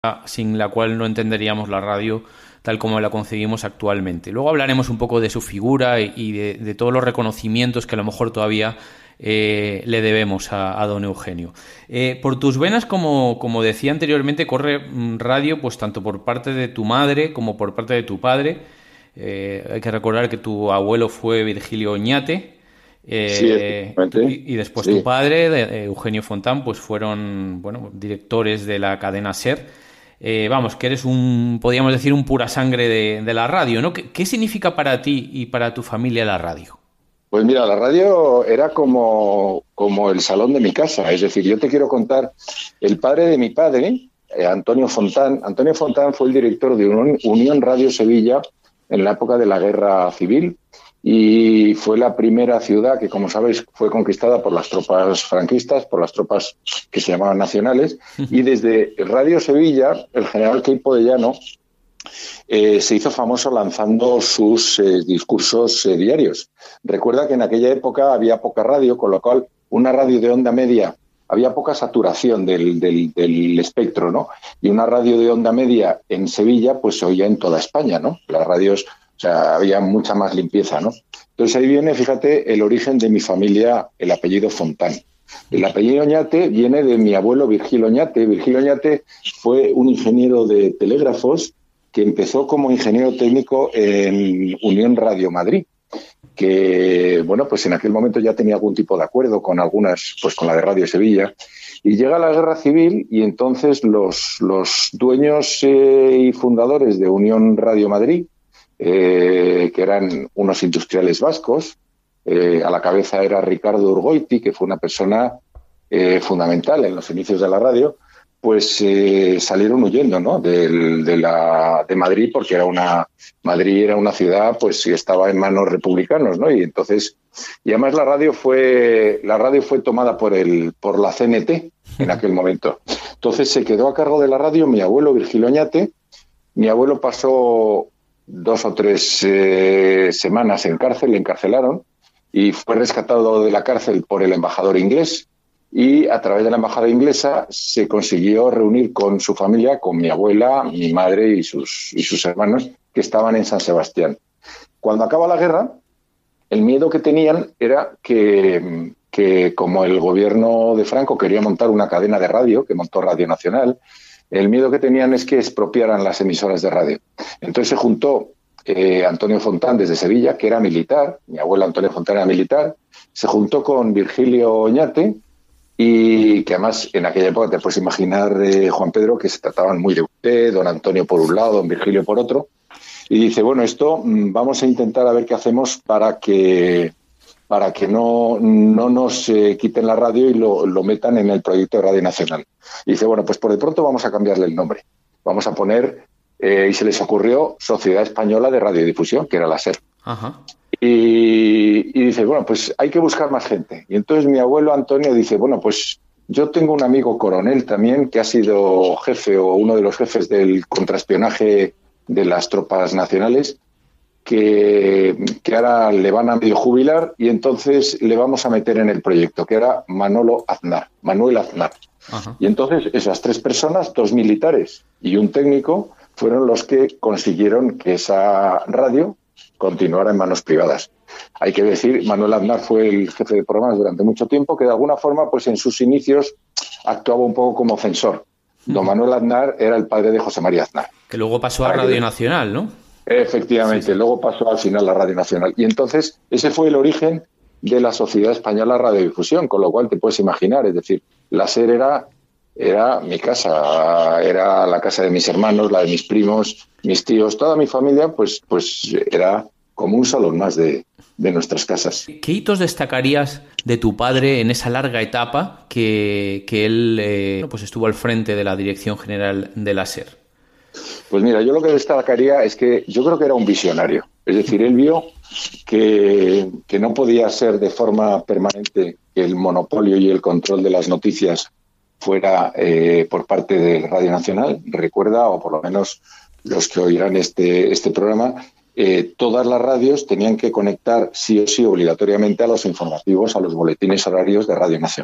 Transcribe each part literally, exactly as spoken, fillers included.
sin la cual no entenderíamos la radio tal como la concebimos actualmente. Luego hablaremos un poco de su figura y de, de todos los reconocimientos que a lo mejor todavía eh, le debemos a, a don Eugenio. Eh, por tus venas, como, como decía anteriormente, corre radio pues tanto por parte de tu madre como por parte de tu padre. Eh, hay que recordar que tu abuelo fue Virgilio Oñate. Eh, Sí, y, y después sí. tu padre, de, Eugenio Fontán, pues fueron, bueno, directores de la cadena SER. Eh, vamos, que eres un, podríamos decir, un pura sangre de, de la radio, ¿no? ¿Qué, ¿Qué significa para ti y para tu familia la radio? Pues mira, la radio era como, como el salón de mi casa. Es decir, yo te quiero contar, el padre de mi padre, eh, Antonio Fontán, Antonio Fontán fue el director de Unión, Unión Radio Sevilla en la época de la Guerra Civil y fue la primera ciudad que, como sabéis, fue conquistada por las tropas franquistas, por las tropas que se llamaban nacionales, y desde Radio Sevilla, el general Queipo de Llano eh, se hizo famoso lanzando sus eh, discursos eh, diarios. Recuerda que en aquella época había poca radio, con lo cual una radio de onda media, había poca saturación del, del, del espectro, ¿no? Y una radio de onda media en Sevilla, pues se oía en toda España, ¿no? Las radios, o sea, había mucha más limpieza, ¿no? Entonces ahí viene, fíjate, el origen de mi familia, el apellido Fontán. El apellido Oñate viene de mi abuelo Virgilio Oñate. Virgilio Oñate fue un ingeniero de telégrafos que empezó como ingeniero técnico en Unión Radio Madrid, que, bueno, pues en aquel momento ya tenía algún tipo de acuerdo con algunas, pues con la de Radio Sevilla, y llega la Guerra Civil y entonces los, los dueños eh, y fundadores de Unión Radio Madrid, eh, que eran unos industriales vascos, eh, a la cabeza era Ricardo Urgoiti, que fue una persona eh, fundamental en los inicios de la radio, pues eh, salieron huyendo, ¿no? de, de, la, de Madrid, porque era una Madrid era una ciudad pues que estaba en manos republicanos, ¿no? Y entonces, y además la radio fue la radio fue tomada por el por la C N T en aquel momento. Entonces se quedó a cargo de la radio mi abuelo Virgilio Oñate. Mi abuelo pasó dos o tres eh, semanas en cárcel, le encarcelaron y fue rescatado de la cárcel por el embajador inglés. Y a través de la embajada inglesa se consiguió reunir con su familia, con mi abuela, mi madre y sus, y sus hermanos, que estaban en San Sebastián. Cuando acaba la guerra, el miedo que tenían era que, que como el gobierno de Franco quería montar una cadena de radio, que montó Radio Nacional, el miedo que tenían es que expropiaran las emisoras de radio. Entonces se juntó eh, Antonio Fontán desde Sevilla, que era militar, mi abuelo Antonio Fontán era militar, se juntó con Virgilio Oñate, y que además en aquella época te puedes imaginar, eh, Juan Pedro, que se trataban muy de usted, don Antonio por un lado, don Virgilio por otro, y dice, bueno, esto mmm, vamos a intentar a ver qué hacemos para que para que no, no nos eh, quiten la radio y lo, lo metan en el proyecto de Radio Nacional. Y dice, bueno, pues por de pronto vamos a cambiarle el nombre, vamos a poner, eh, y se les ocurrió Sociedad Española de Radiodifusión, que era la SER. Ajá. Y, y dice, bueno, pues hay que buscar más gente. Y entonces mi abuelo Antonio dice, bueno, pues yo tengo un amigo coronel también que ha sido jefe o uno de los jefes del contraespionaje de las tropas nacionales, que, que ahora le van a medio jubilar y entonces le vamos a meter en el proyecto, que era Manolo Aznar, Manuel Aznar. Ajá. Y entonces esas tres personas, dos militares y un técnico, fueron los que consiguieron que esa radio continuara en manos privadas. Hay que decir, Manuel Aznar fue el jefe de programas durante mucho tiempo, que de alguna forma, pues en sus inicios, actuaba un poco como censor. Don Manuel Aznar era el padre de José María Aznar. Que luego pasó a Radio Nacional, ¿no? Efectivamente, sí, sí. Luego pasó al final a Radio Nacional. Y entonces, ese fue el origen de la Sociedad Española de Radiodifusión, con lo cual te puedes imaginar, es decir, la SER era, era mi casa, era la casa de mis hermanos, la de mis primos, mis tíos, toda mi familia, pues, pues era como un salón más de, de nuestras casas. ¿Qué hitos destacarías de tu padre en esa larga etapa que, que él eh, pues estuvo al frente de la Dirección General de la SER? Pues mira, yo lo que destacaría es que yo creo que era un visionario. Es decir, él vio que, que no podía ser de forma permanente que el monopolio y el control de las noticias fuera eh, por parte de Radio Nacional. Recuerda, o por lo menos los que oirán este, este programa, eh, todas las radios tenían que conectar sí o sí obligatoriamente a los informativos, a los boletines horarios de Radio Nacional.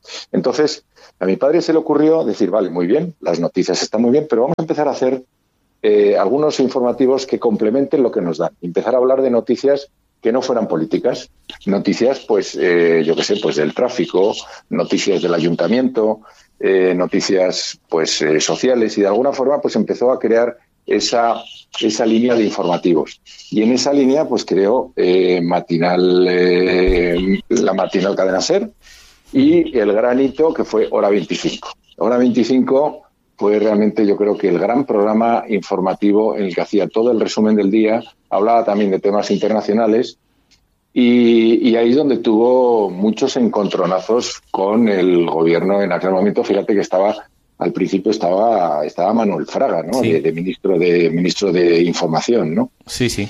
Entonces, a mi padre se le ocurrió decir, vale, muy bien, las noticias están muy bien, pero vamos a empezar a hacer eh, algunos informativos que complementen lo que nos dan. Empezar a hablar de noticias que no fueran políticas, noticias, pues, eh, yo qué sé, pues del tráfico, noticias del ayuntamiento, eh, noticias, pues, eh, sociales, y de alguna forma, pues, empezó a crear esa, esa línea de informativos. Y en esa línea, pues, creó eh, matinal, eh, la matinal Cadena SER y el gran hito que fue Hora veinticinco. Hora veinticinco fue realmente, yo creo que el gran programa informativo en el que hacía todo el resumen del día, hablaba también de temas internacionales y, y ahí es donde tuvo muchos encontronazos con el gobierno en aquel momento. Fíjate que estaba, al principio estaba, estaba Manuel Fraga, ¿no? Sí. De, de ministro de ministro de Información, ¿no? Sí, sí.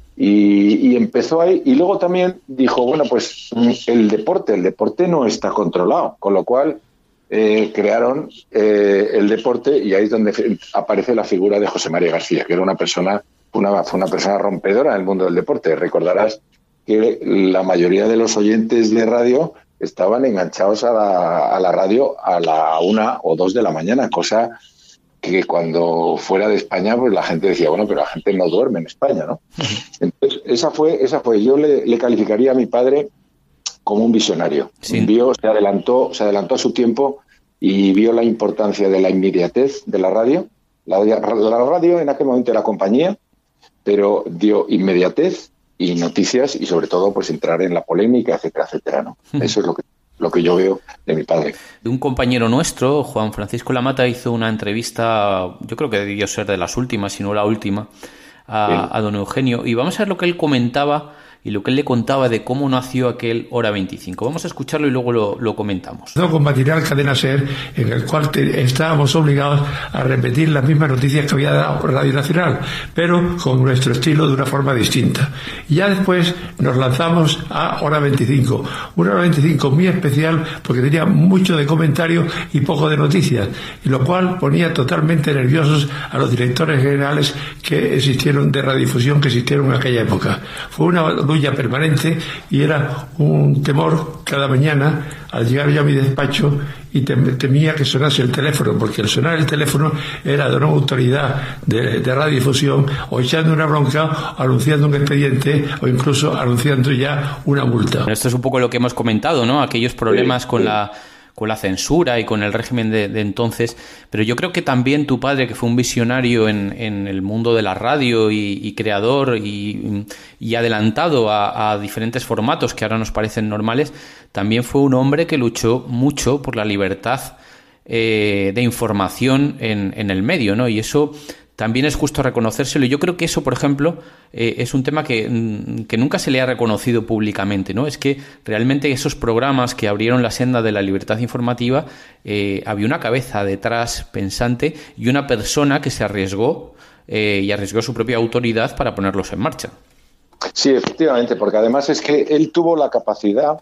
Y, y empezó ahí, y luego también dijo, bueno, pues el deporte, el deporte no está controlado, con lo cual eh, crearon eh, el deporte, y ahí es donde aparece la figura de José María García, que era una persona, una, fue una persona rompedora en el mundo del deporte. Recordarás que la mayoría de los oyentes de radio estaban enganchados a la, a la radio a la una o dos de la mañana, cosa que cuando fuera de España, pues la gente decía, bueno, pero la gente no duerme en España, ¿no? Entonces, esa fue, esa fue, yo le, le calificaría a mi padre como un visionario. Sí. Vio, se adelantó, se adelantó a su tiempo y vio la importancia de la inmediatez de la radio. La, la radio en aquel momento era compañía, pero dio inmediatez y noticias y sobre todo pues entrar en la polémica, etcétera, etcétera, ¿no? Uh-huh. Eso es lo que lo que yo veo de mi padre. Un compañero nuestro, Juan Francisco Lamata, hizo una entrevista, yo creo que debió ser de las últimas, si no la última, a, a don Eugenio, y vamos a ver lo que él comentaba y lo que él le contaba de cómo nació aquel Hora veinticinco. Vamos a escucharlo y luego lo, lo comentamos. Con matinal Cadena SER, en el cual te, estábamos obligados a repetir las mismas noticias que había dado Radio Nacional, pero con nuestro estilo de una forma distinta. Y ya después nos lanzamos a Hora veinticinco. Una Hora veinticinco muy especial porque tenía mucho de comentario y poco de noticias, y lo cual ponía totalmente nerviosos a los directores generales que existieron de radiodifusión que existieron en aquella época. Fue una lucha permanente y era un temor cada mañana al llegar yo a mi despacho y temía que sonase el teléfono, porque al sonar el teléfono era de una autoridad de, de radiodifusión o echando una bronca, anunciando un expediente o incluso anunciando ya una multa. Esto es un poco lo que hemos comentado, ¿no? Aquellos problemas con la con la censura y con el régimen de, de entonces, pero yo creo que también tu padre, que fue un visionario en, en el mundo de la radio y, y creador y, y adelantado a, a diferentes formatos que ahora nos parecen normales, también fue un hombre que luchó mucho por la libertad eh, de información en, en el medio, ¿no? Y eso también es justo reconocérselo. Yo creo que eso, por ejemplo, eh, es un tema que, que nunca se le ha reconocido públicamente, ¿no? Es que realmente esos programas que abrieron la senda de la libertad informativa, eh, había una cabeza detrás pensante y una persona que se arriesgó eh, y arriesgó su propia autoridad para ponerlos en marcha. Sí, efectivamente, porque además es que él tuvo la capacidad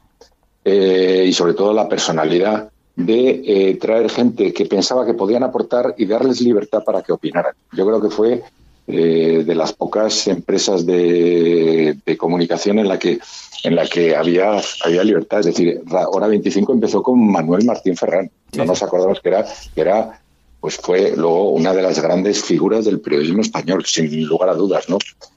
eh, y sobre todo la personalidad de eh, traer gente que pensaba que podían aportar y darles libertad para que opinaran. Yo creo que fue eh, de las pocas empresas de, de comunicación en la que en la que había había libertad. Es decir, Hora veinticinco empezó con Manuel Martín Ferrán. Sí. No nos acordamos que era que era pues fue luego una de las grandes figuras del periodismo español, sin lugar a dudas, ¿no?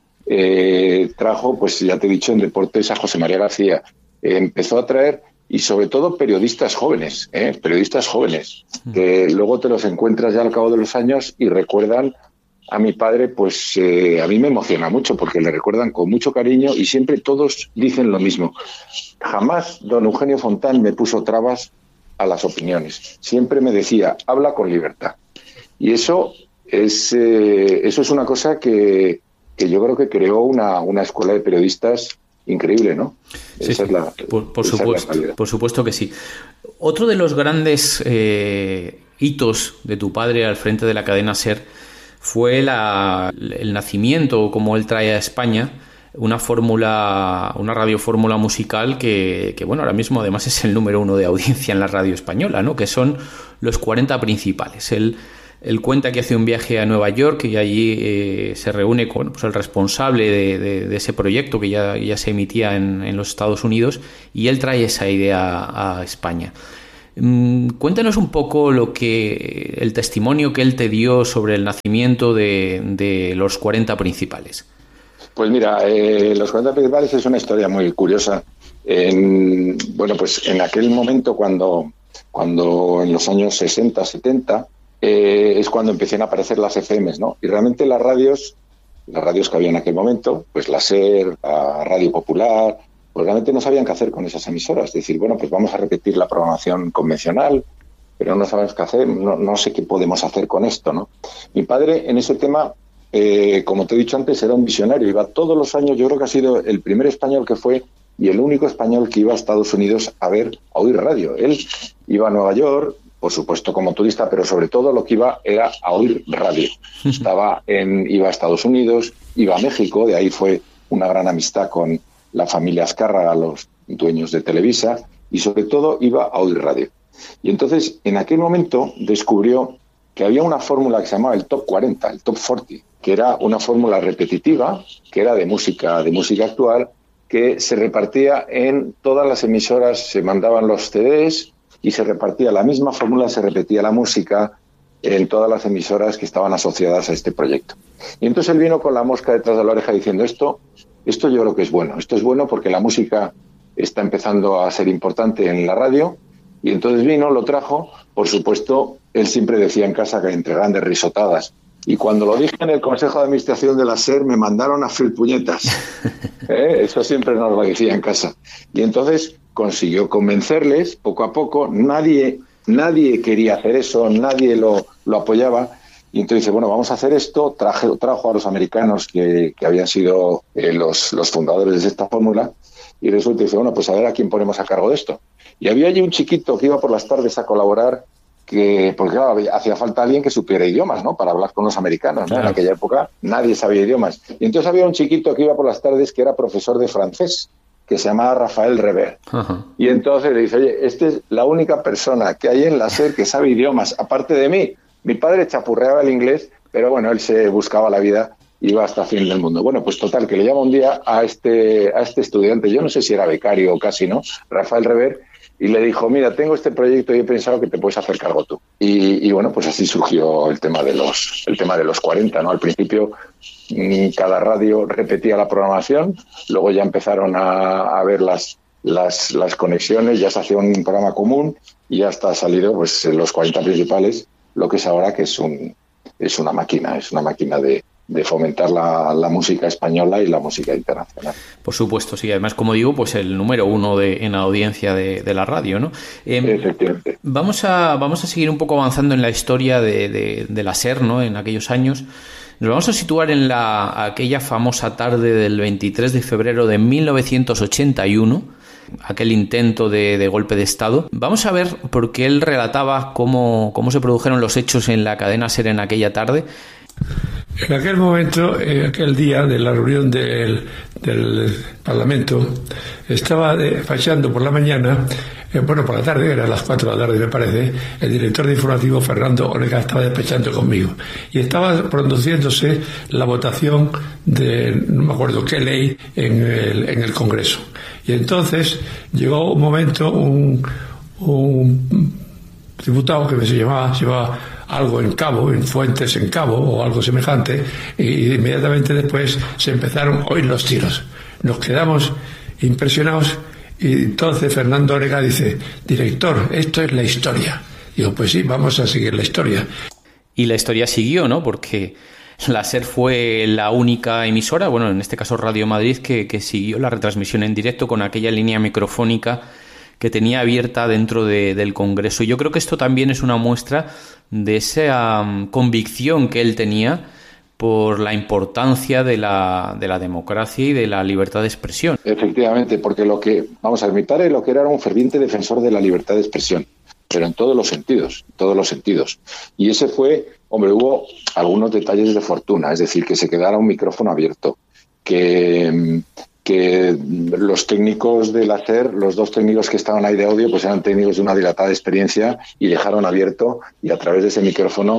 Eh, trajo, pues ya te he dicho, en deportes a José María García. Eh, empezó a traer y sobre todo periodistas jóvenes, ¿eh? periodistas jóvenes, que luego te los encuentras ya al cabo de los años y recuerdan a mi padre, pues eh, a mí me emociona mucho porque le recuerdan con mucho cariño y siempre todos dicen lo mismo. Jamás don Eugenio Fontán me puso trabas a las opiniones, siempre me decía, habla con libertad. Y eso es, eh, eso es una cosa que, que yo creo que creó una, una escuela de periodistas increíble, ¿no? Sí, esa sí. es la, por, por esa supuesto, es la por supuesto que sí. Otro de los grandes eh, hitos de tu padre al frente de la cadena SER fue la, el nacimiento, como él trae a España, una fórmula, una radiofórmula musical que, que, bueno, ahora mismo además es el número uno de audiencia en la radio española, ¿no? Que son los cuarenta principales. Él Él cuenta que hace un viaje a Nueva York y allí eh, se reúne con pues, el responsable de, de, de ese proyecto que ya, ya se emitía en, en los Estados Unidos y él trae esa idea a, a España. Cuéntanos un poco lo que el testimonio que él te dio sobre el nacimiento de, de los cuarenta principales. Pues mira, eh, los cuarenta principales es una historia muy curiosa. En, bueno, pues en aquel momento cuando, cuando en los años sesenta, setenta, eh, es cuando empiezan a aparecer las F Ms, ¿no? Y realmente las radios, las radios que había en aquel momento, pues la SER, la Radio Popular, pues realmente no sabían qué hacer con esas emisoras. Es decir, bueno, pues vamos a repetir la programación convencional, pero no sabemos qué hacer, no, no sé qué podemos hacer con esto, ¿no? Mi padre en ese tema, eh, como te he dicho antes, era un visionario. Iba todos los años, yo creo que ha sido el primer español que fue y el único español que iba a Estados Unidos a ver, a oír radio. Él iba a Nueva York, por supuesto como turista, pero sobre todo lo que iba era a oír radio. Estaba en, iba a Estados Unidos, iba a México, de ahí fue una gran amistad con la familia Azcárraga, los dueños de Televisa, y sobre todo iba a oír radio. Y entonces, en aquel momento, descubrió que había una fórmula que se llamaba el Top cuarenta, el Top cuarenta, que era una fórmula repetitiva, que era de música, de música actual, que se repartía en todas las emisoras, se mandaban los C Ds y se repartía la misma fórmula, se repetía la música en todas las emisoras que estaban asociadas a este proyecto. Y entonces él vino con la mosca detrás de la oreja diciendo esto, esto yo creo que es bueno, esto es bueno porque la música está empezando a ser importante en la radio, y entonces vino, lo trajo, por supuesto, él siempre decía en casa que entre grandes risotadas, y cuando lo dije en el Consejo de Administración de la SER me mandaron a freír puñetas, ¿eh? Eso siempre nos lo decía en casa, y entonces consiguió convencerles poco a poco, nadie, nadie quería hacer eso, nadie lo, lo apoyaba. Y entonces dice, bueno, vamos a hacer esto, traje, trajo a los americanos que, que habían sido eh, los, los fundadores de esta fórmula, y resulta que dice, bueno, pues a ver a quién ponemos a cargo de esto. Y había allí un chiquito que iba por las tardes a colaborar, que porque claro, hacía falta alguien que supiera idiomas, ¿no? Para hablar con los americanos, ¿no? Claro. En aquella época nadie sabía idiomas. Y entonces había un chiquito que iba por las tardes que era profesor de francés, que se llamaba Rafael Rever. Uh-huh. Y entonces le dice, oye, esta es la única persona que hay en la SER que sabe idiomas, aparte de mí. Mi padre chapurreaba el inglés, pero bueno, él se buscaba la vida y iba hasta el fin del mundo. Bueno, pues total, que le llama un día a este, a este estudiante, yo no sé si era becario o casi, ¿no? Rafael Rever, y le dijo, mira, tengo este proyecto y he pensado que te puedes hacer cargo tú. Y, y bueno, pues así surgió el tema de los, el tema de los cuarenta, ¿no? Al principio cada radio repetía la programación, luego ya empezaron a, a ver las, las, las conexiones, ya se hacía un programa común y ya está salido pues los cuarenta principales, lo que es ahora que es un es una máquina, es una máquina de, de fomentar la, la música española y la música internacional. Por supuesto, sí. Además, como digo, pues el número uno de, en audiencia de, de la radio, ¿no? Eh, Efectivamente. Vamos a, vamos a seguir un poco avanzando en la historia de, de, de la SER, ¿no? En aquellos años. Nos vamos a situar en la aquella famosa tarde del veintitrés de febrero de mil novecientos ochenta y uno, aquel intento de, de golpe de Estado. Vamos a ver, porque él relataba cómo, cómo se produjeron los hechos en la cadena SER en aquella tarde. En aquel momento, en aquel día de la reunión del, del Parlamento, estaba despachando por la mañana, eh, bueno, por la tarde, eran las cuatro de la tarde me parece, el director de informativo, Fernando Onega, estaba despachando conmigo. Y estaba produciéndose la votación de, no me acuerdo qué ley, en el, en el Congreso. Y entonces llegó un momento, un, un diputado que se llamaba, se llamaba algo en Cabo, en Fuentes en Cabo o algo semejante, y inmediatamente después se empezaron a oír los tiros. Nos quedamos impresionados y entonces Fernando Onega dice, director, esto es la historia. Digo, pues sí, vamos a seguir la historia. Y la historia siguió, ¿no? Porque la SER fue la única emisora, bueno, en este caso Radio Madrid, que, que siguió la retransmisión en directo con aquella línea microfónica que tenía abierta dentro de, del Congreso. Y yo creo que esto también es una muestra de esa um, convicción que él tenía por la importancia de la, de la democracia y de la libertad de expresión. Efectivamente, porque lo que, vamos a ver, mi padre lo que era era un ferviente defensor de la libertad de expresión, pero en todos los sentidos, en todos los sentidos. Y ese fue, hombre, hubo algunos detalles de fortuna, es decir, que se quedara un micrófono abierto, que... que los técnicos de la SER, los dos técnicos que estaban ahí de audio, pues eran técnicos de una dilatada experiencia y dejaron abierto, y a través de ese micrófono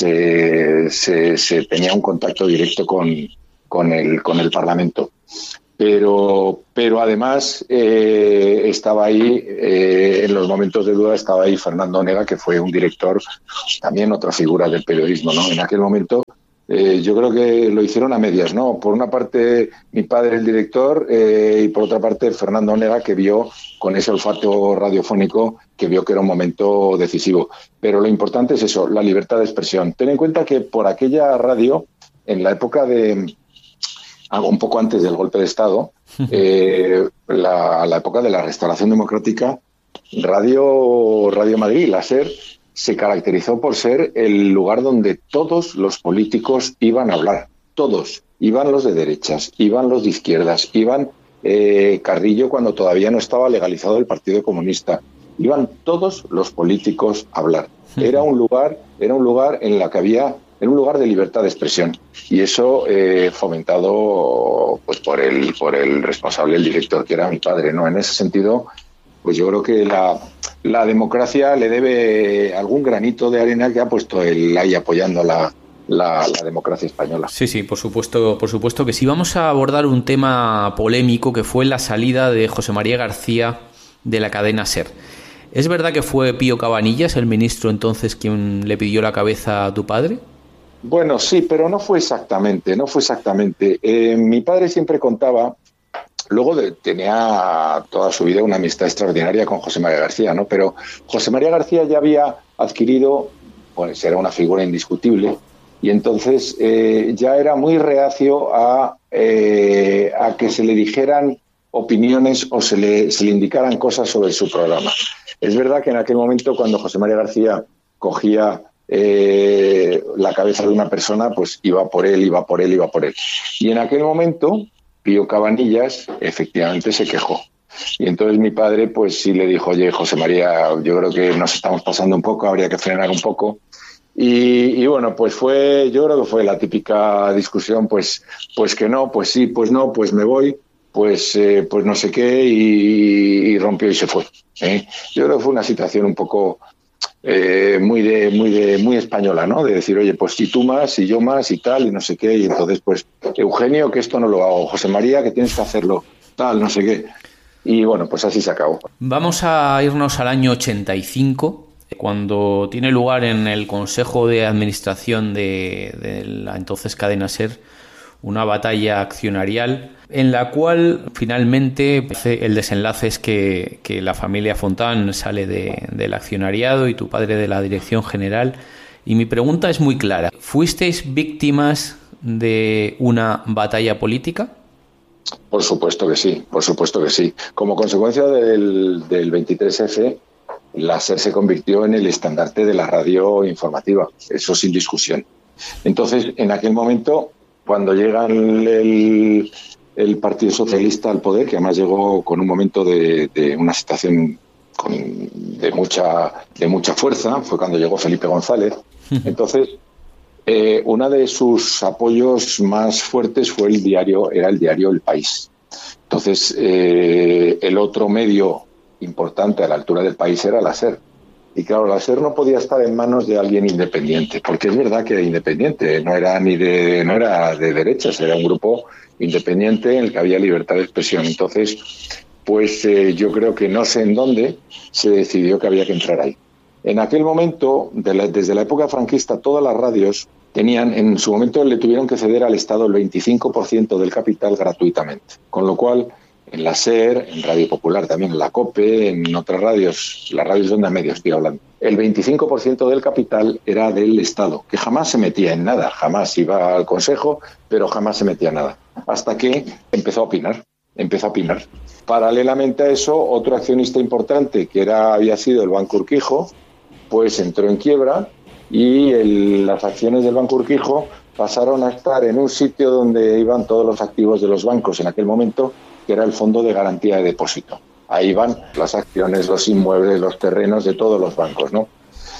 se, se, se tenía un contacto directo con, con, el, con el Parlamento. pero, pero además eh, estaba ahí, eh, en los momentos de duda, estaba ahí Fernando Onega, que fue un director, también otra figura del periodismo, ¿no? En aquel momento eh, yo creo que lo hicieron a medias, ¿no? Por una parte mi padre, el director, eh, y por otra parte Fernando Onega, que vio con ese olfato radiofónico, que vio que era un momento decisivo. Pero lo importante es eso, la libertad de expresión. Ten en cuenta que por aquella radio, en la época de... un poco antes del golpe de Estado, eh, la, la época de la restauración democrática, Radio, Radio Madrid, la SER, se caracterizó por ser el lugar donde todos los políticos iban a hablar. Todos. Iban los de derechas, iban los de izquierdas, iban eh, Carrillo cuando todavía no estaba legalizado el Partido Comunista. Iban todos los políticos a hablar. Era un lugar, era un lugar en la que había... en un lugar de libertad de expresión, y eso eh, fomentado pues por el por el responsable, el director, que era mi padre, ¿no? En ese sentido, pues yo creo que la, la democracia le debe algún granito de arena que ha puesto él ahí apoyando la, la, la democracia española. Sí, sí, por supuesto, por supuesto que sí. Vamos a abordar un tema polémico que fue la salida de José María García de la cadena SER. ¿Es verdad que fue Pío Cabanillas, el ministro entonces, quien le pidió la cabeza a tu padre? Bueno, sí, pero no fue exactamente, no fue exactamente. Eh, mi padre siempre contaba, luego de, tenía toda su vida una amistad extraordinaria con José María García, ¿no? Pero José María García ya había adquirido, pues era una figura indiscutible, y entonces eh, ya era muy reacio a, eh, a que se le dijeran opiniones o se le, se le indicaran cosas sobre su programa. Es verdad que en aquel momento, cuando José María García cogía Eh, la cabeza de una persona, pues iba por él, iba por él, iba por él. Y en aquel momento, Pío Cabanillas efectivamente se quejó. Y entonces mi padre, pues sí le dijo, oye, José María, yo creo que nos estamos pasando un poco, habría que frenar un poco. Y, y bueno, pues fue, yo creo que fue la típica discusión, pues, pues que no, pues sí, pues no, pues me voy, pues, eh, pues no sé qué, y, y rompió y se fue, ¿eh? Yo creo que fue una situación un poco... Eh, muy de muy de muy española, ¿no? De decir, oye, pues si tú más y yo más y tal y no sé qué, y entonces pues Eugenio, que esto no lo hago, José María, que tienes que hacerlo, tal, no sé qué. Y bueno, pues así se acabó. Vamos a irnos al año ochenta y cinco, cuando tiene lugar en el Consejo de Administración de, de la entonces cadena SER una batalla accionarial en la cual finalmente el desenlace es que, que la familia Fontán sale de, del accionariado y tu padre de la dirección general. Y mi pregunta es muy clara. ¿Fuisteis víctimas de una batalla política? Por supuesto que sí, por supuesto que sí. Como consecuencia del, del veintitrés efe, la SER se convirtió en el estandarte de la radio informativa, eso sin discusión. Entonces, en aquel momento, cuando llega el, el Partido Socialista al poder, que además llegó con un momento de, de una situación con, de mucha de mucha fuerza, fue cuando llegó Felipe González. Entonces, eh, uno de sus apoyos más fuertes fue el diario, era el diario El País. Entonces, eh, el otro medio importante a la altura del País era la SER. Y claro, la SER no podía estar en manos de alguien independiente, porque es verdad que era independiente, no era ni de no era de derechas, era un grupo independiente en el que había libertad de expresión. Entonces, pues eh, yo creo que no sé en dónde se decidió que había que entrar ahí. En aquel momento, de la, desde la época franquista, todas las radios tenían, en su momento le tuvieron que ceder al Estado el veinticinco por ciento del capital gratuitamente, con lo cual en la SER, en Radio Popular también, en la COPE, en otras radios, las radios de onda media estoy hablando, el veinticinco por ciento del capital era del Estado, que jamás se metía en nada, jamás iba al Consejo, pero jamás se metía en nada, hasta que empezó a opinar, empezó a opinar. Paralelamente a eso, otro accionista importante, que era había sido el Banco Urquijo, pues entró en quiebra y el, las acciones del Banco Urquijo pasaron a estar en un sitio donde iban todos los activos de los bancos en aquel momento, que era el Fondo de Garantía de Depósito. Ahí van las acciones, los inmuebles, los terrenos de todos los bancos, ¿no?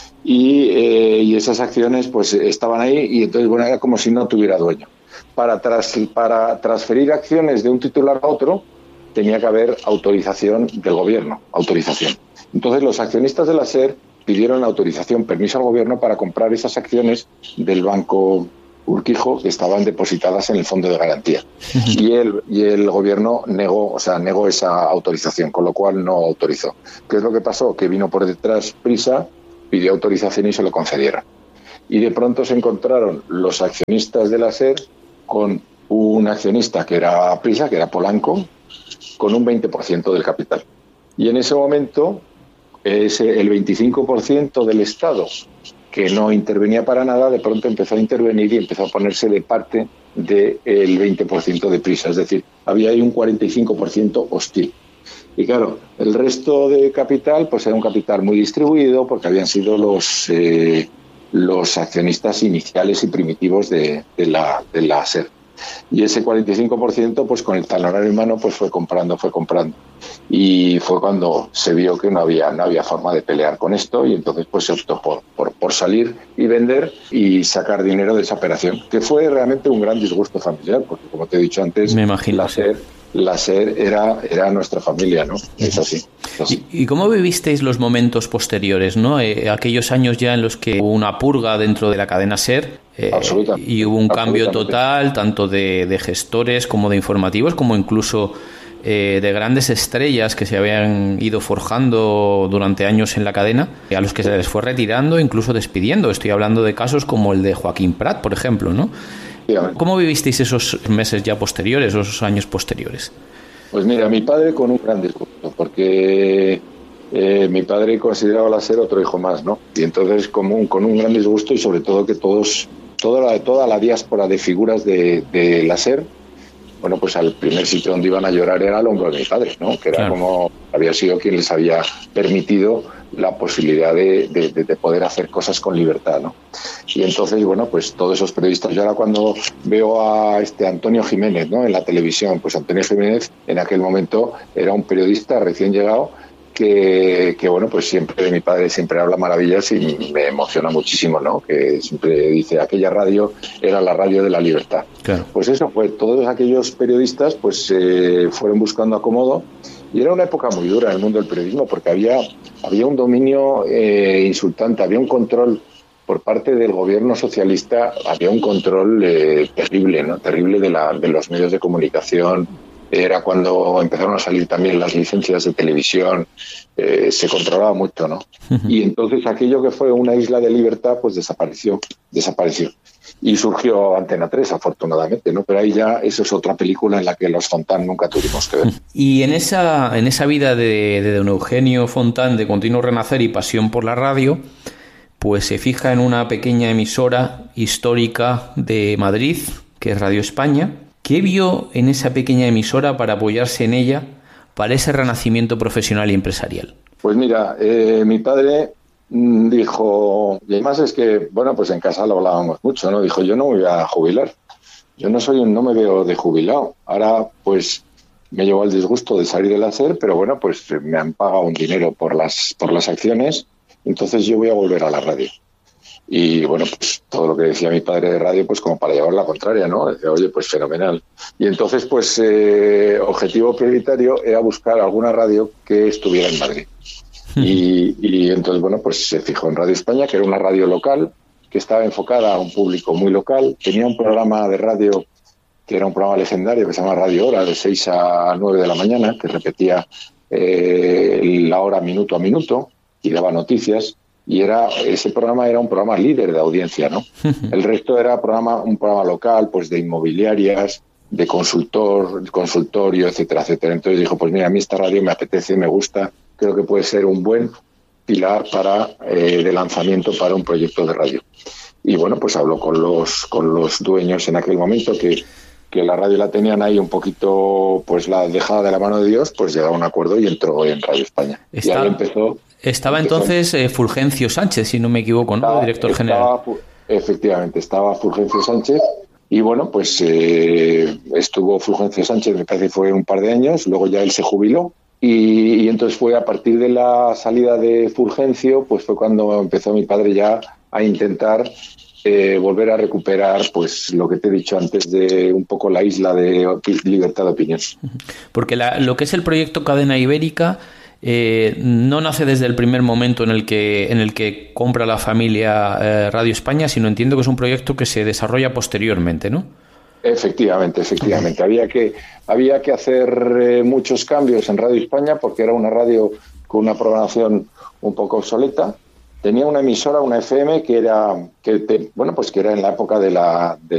Y, eh, y esas acciones pues estaban ahí y entonces, bueno, era como si no tuviera dueño. Para, tras, para transferir acciones de un titular a otro tenía que haber autorización del gobierno, autorización. Entonces los accionistas de la SER pidieron autorización, permiso al gobierno para comprar esas acciones del Banco Urquijo, que estaban depositadas en el fondo de garantía. Y el, y el gobierno negó, o sea, negó esa autorización, con lo cual no autorizó. ¿Qué es lo que pasó? Que vino por detrás Prisa, pidió autorización y se lo concedieron. Y de pronto se encontraron los accionistas de la SER con un accionista que era Prisa, que era Polanco, con un veinte por ciento del capital. Y en ese momento, ese, el veinticinco por ciento del Estado, que no intervenía para nada, de pronto empezó a intervenir y empezó a ponerse de parte del veinte por ciento de Prisa. Es decir, había ahí un cuarenta y cinco por ciento hostil. Y claro, el resto de capital pues era un capital muy distribuido porque habían sido los eh, los accionistas iniciales y primitivos de, de la de la SER. Y ese cuarenta y cinco por ciento, pues con el talonario en mano, pues fue comprando, fue comprando. Y fue cuando se vio que no había no había forma de pelear con esto y entonces pues se optó por, por, por salir y vender y sacar dinero de esa operación, que fue realmente un gran disgusto familiar, porque como te he dicho antes, me imagino, la SER, la SER era, era nuestra familia, ¿no? Es así. Es así. ¿Y, ¿Y cómo vivisteis los momentos posteriores, no? Eh, aquellos años ya en los que hubo una purga dentro de la cadena SER eh, y hubo un cambio total, tanto de, de gestores como de informativos, como incluso eh, de grandes estrellas que se habían ido forjando durante años en la cadena, a los que se les fue retirando, incluso despidiendo. Estoy hablando de casos como el de Joaquín Prat, por ejemplo, ¿no? ¿Cómo vivisteis esos meses ya posteriores, o esos años posteriores? Pues mira, mi padre con un gran disgusto, porque eh, mi padre consideraba la SER otro hijo más, ¿no? Y entonces como un, con un gran disgusto y sobre todo que todos, toda la, toda la diáspora de figuras de, de la SER, bueno, pues al primer sitio donde iban a llorar era al hombro de mi padre, ¿no? Que era claro, como había sido quien les había permitido la posibilidad de, de, de poder hacer cosas con libertad, ¿no? Y entonces, bueno, pues todos esos periodistas, yo ahora cuando veo a este Antonio Jiménez, ¿no? En la televisión, pues Antonio Jiménez en aquel momento era un periodista recién llegado que, que bueno, pues siempre, mi padre siempre habla maravillas y me emociona muchísimo, ¿no? Que siempre dice, aquella radio era la radio de la libertad. Claro. Pues eso fue, todos aquellos periodistas pues eh, fueron buscando acomodo. Y era una época muy dura en el mundo del periodismo porque había, había un dominio eh, insultante, había un control por parte del gobierno socialista, había un control eh, terrible, ¿no? Terrible de, la, de los medios de comunicación. Era cuando empezaron a salir también las licencias de televisión, eh, se controlaba mucho, ¿no? Uh-huh. Y entonces aquello que fue una isla de libertad, pues desapareció, desapareció. Y surgió Antena tres, afortunadamente, ¿no? Pero ahí ya eso es otra película en la que los Fontán nunca tuvimos que ver. Y en esa, en esa vida de, de don Eugenio Fontán, de continuo renacer y pasión por la radio, pues se fija en una pequeña emisora histórica de Madrid, que es Radio España. ¿Qué vio en esa pequeña emisora para apoyarse en ella para ese renacimiento profesional y empresarial? Pues mira, eh, mi padre dijo, y además es que, bueno, pues en casa lo hablábamos mucho, ¿no? Dijo, yo no me voy a jubilar, yo no soy un, no me veo de jubilado. Ahora, pues, me llevó el disgusto de salir del SER, pero bueno, pues me han pagado un dinero por las, por las acciones, entonces yo voy a volver a la radio. Y bueno, pues todo lo que decía mi padre de radio, pues como para llevar la contraria, ¿no? Decía, oye, pues fenomenal. Y entonces, pues, eh, objetivo prioritario era buscar alguna radio que estuviera en Madrid. Y, y entonces, bueno, pues se fijó en Radio España, que era una radio local, que estaba enfocada a un público muy local. Tenía un programa de radio que era un programa legendario que se llama Radio Hora, de seis a nueve de la mañana, que repetía eh, la hora minuto a minuto y daba noticias. Y era ese programa era un programa líder de audiencia, ¿no? El resto era programa un programa local, pues de inmobiliarias, de consultor, consultorio, etcétera, etcétera. Entonces dijo, pues mira, a mí esta radio me apetece, me gusta, creo que puede ser un buen pilar para eh, de lanzamiento para un proyecto de radio. Y bueno, pues habló con los con los dueños en aquel momento que, que la radio la tenían ahí un poquito, pues la dejada de la mano de Dios, pues llegó a un acuerdo y entró en Radio España. Está, y ahí empezó. Estaba empezó, entonces eh, Fulgencio Sánchez, si no me equivoco, ¿no? Estaba, Director estaba, general. Efectivamente, estaba Fulgencio Sánchez. Y bueno, pues eh, estuvo Fulgencio Sánchez, me parece que fue un par de años, luego ya él se jubiló y, y entonces fue a partir de la salida de Fulgencio, pues fue cuando empezó mi padre ya a intentar eh, volver a recuperar pues lo que te he dicho antes de un poco la isla de libertad de opinión. Porque la, lo que es el proyecto Cadena Ibérica eh, no nace desde el primer momento en el que, en el que compra la familia eh, Radio España, sino entiendo que es un proyecto que se desarrolla posteriormente, ¿no? Efectivamente, efectivamente. Había que, había que hacer eh, muchos cambios en Radio España porque era una radio con una programación un poco obsoleta. Tenía una emisora, una F M, que era, que te, bueno, pues que era en la época de la, de